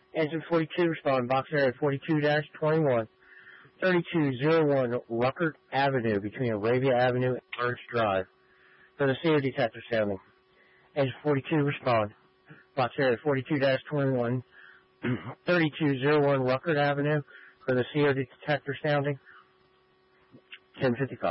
Engine 42, respond. Box area 42-21. 3201 Ruckert Avenue between Arabia Avenue and Birch Drive for the CO detector sounding. Engine 42, respond. Box area 42-21. 3201 Ruckert Avenue for the CO detector sounding. 10:55.